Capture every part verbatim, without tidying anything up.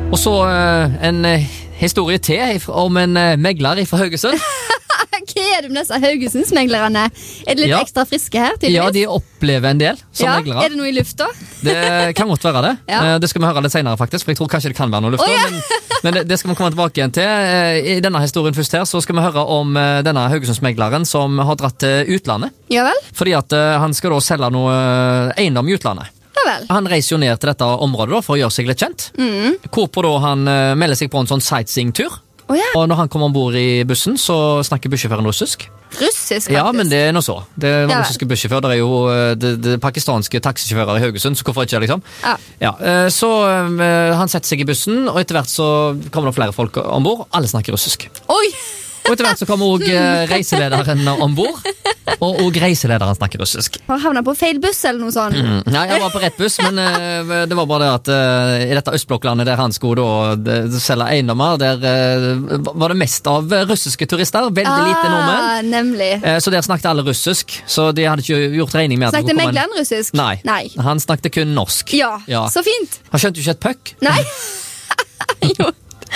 Og så uh, en uh, historie til om en uh, megler fra Haugesund. Hva er det med disse Haugesundsmeglerne? Er det litt Ja. ekstra friske her, tydeligvis? Ja, de opplever en del som Ja, meglere. er det noe i lufta? Det kan godt være det. Ja. Eh, Det skal vi høre litt senere, faktisk, for jeg tror kanskje det kan være noe luft. Å, ja. men, men det- det skal vi komme tilbake igjen til. Eh, I denne historien først her, så skal vi høre om eh, denne Haugesundsmegleren som har dratt til utlandet. Ja vel? Fordi at eh, han skal da selge noe eh, eiendom i utlandet. Ja vel. Han reiser jo ned til dette området da, for å gjøre seg litt kjent. Mm. Hvorpå da han eh, melder seg på en sånn sightseeing-tur. Å ja, Og når han kommer ombord i bussen, så snakker bussjåføren russisk. russisk faktisk. Ja, men det er noe så. Det var Ja. russiske bussjåfør. Det er jo eh, det, det pakistanske taxisjåfører i Haugesund, så hvorfor ikke, liksom? Ja. Ja, eh, så eh, han setter seg i bussen, og etter hvert så kommer det flere folk ombord. Alle snakker russisk. Oi! Og etter hvert så kommer også eh, reiselederen ombord, og også reiselederen snakker russisk. Har havnet på feil buss eller noe sånt. Mm. Nei, jeg var på rett buss, men eh, det var bare det at eh, i dette østblokklandet der han skulle da de- selge eiendommer, der eh, var det mest av russiske turister, veldig lite nordmenn. Ah, nemlig. Eh, Så der snakket alle russisk, så de hadde ikke gjort regning med at det Snakket skulle komme en- megleren russisk? Nei, Nei. han snakket kun norsk. Ja, Ja. så fint. Han skjønte jo ikke et puck. Nei. Jo.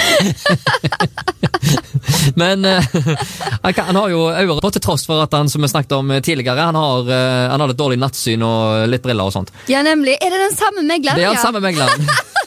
Men eh, han, kan, han har jo øyre på, til tross for at han, som vi snakket om tidligere, han har, eh, han har litt dårlig nattsyn og litt briller og sånt. Ja, nemlig. Er det den samme megleren? Det er han ja? samme megleren.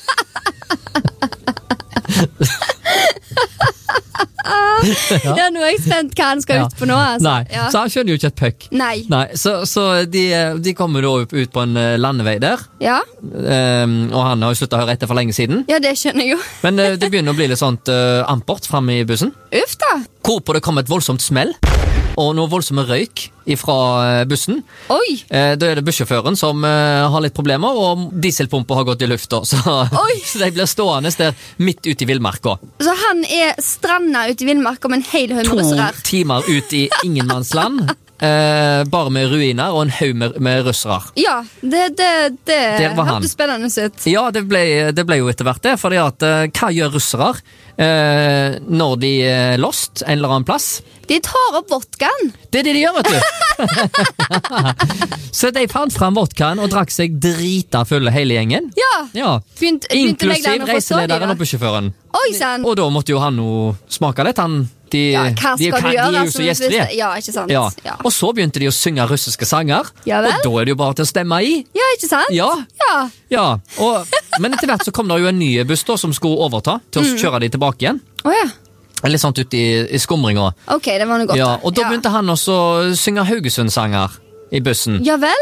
Ja, nå er jeg spent hva han skal Ja. ut på nå. Altså. Nei, Ja. så han skjønner jo ikke et puck. Nei. Nei, så, så de, de kommer da ut på en eh, landevei der, Ja. eh, og han har jo sluttet å høre etter for lenge siden. ja, det skjønner jeg jo. Men eh, det begynner å bli litt sånt uh, ampert fremme i bussen. Uff da. Hvorpå det kom et voldsomt smell, og noe voldsomme røyk fra bussen. Oi. Eh, Da er det bussjåføren som eh, har litt problemer, og dieselpumpa har gått i lufta. Så, Oi. så de blir stående der midt ute i villmarka. Så han er stranda ute i villmarka med en hel haug To med russere. timer ut i ingenmannsland, eh, bare med ruiner og en haug med, med russere. Ja, det, det, det Der var han. hørtes spennende ut. Ja, det ble, det ble jo etter hvert det, fordi at eh, hva gjør russere eh, når de er lost en eller annen plass? De tar opp vodkaen. Det er det de gjør, vet du. Så de fant fram vodkaen og drakk seg drita fulle hele gjengen. Ja. Ja, Begynt, begynte megleren inklusiv å få reiselederen så og bussjåføren. Oi, sann. Og da måtte jo han jo smake litt. Han, de, Ja, hva de, skal de, du de gjøre? er jo altså, så gjestlige. hvis- Ja, ikke sant? Ja. Ja. Og så begynte de å synge russiske sanger, Ja vel? og da er det jo bare til å stemme i. Ja, ikke sant? Ja, Ja. ja. Og, men etter hvert så kom det jo en ny buss da, som skulle overta, til å Mm. kjøre de tilbake igjen. Å ja. Litt sånt ute i, i skumringa. Ok, det var noe godt. Ja, og da ja. begynte han også å synge Haugesund-sanger i bussen. Ja vel?